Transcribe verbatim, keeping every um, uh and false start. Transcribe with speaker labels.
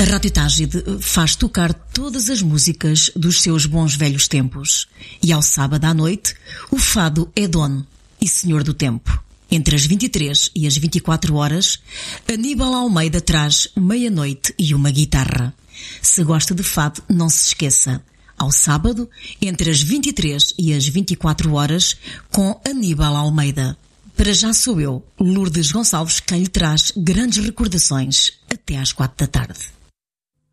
Speaker 1: A Rádio Tágide faz tocar todas as músicas dos seus bons velhos tempos. E ao sábado à noite, o fado é dono e senhor do tempo. Entre as vinte e três e as vinte e quatro horas, Aníbal Almeida traz Meia-Noite e uma Guitarra. Se gosta de fado, não se esqueça. Ao sábado, entre as vinte e três e as vinte e quatro horas, com Aníbal Almeida. Para já sou eu, Lourdes Gonçalves, quem lhe traz grandes recordações até às quatro da tarde.